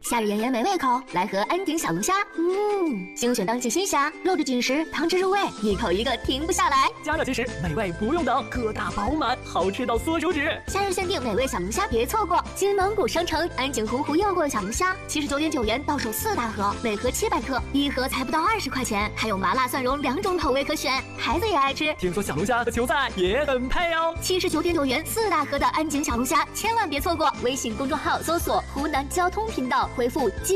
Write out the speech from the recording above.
夏日炎炎没胃口，来盒安鼎小龙虾。精选当季新虾，肉质紧实，汤汁入味，一口一个停不下来。 加热即食，美味不用等，个大饱满，好吃到缩手指。 夏日限定美味小龙虾，别错过！金蒙古商城安井湖诱惑小龙虾，79.9元到手4大盒，每盒700克，一盒才不到20块钱，还有麻辣蒜蓉2种口味可选，孩子也爱吃。 听说小龙虾和球菜也很配哦。 79.9元4大盒的安井小龙虾，千万别错过！微信公众号搜索湖南交通频道，回复